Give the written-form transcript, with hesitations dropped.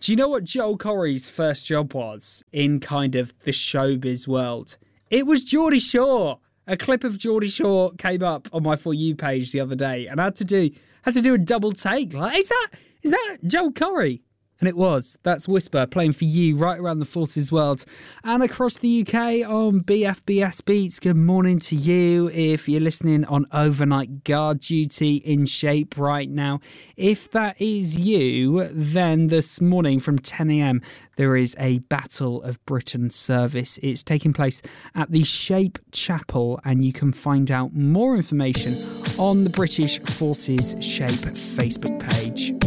Do you know what Joel Corry's first job was in kind of the showbiz world? It was Geordie Shore. A clip of Geordie Shore came up on my For You page the other day, and I had to do a double take. Like, is that Joel Corry? And it was. That's Whisper playing for you right around the Forces world and across the UK on BFBS Beats. Good morning to you if you're listening on overnight guard duty in Shape right now. If that is you, then this morning from 10 a.m. there is a Battle of Britain service. It's taking place at the Shape Chapel, and you can find out more information on the British Forces Shape Facebook page.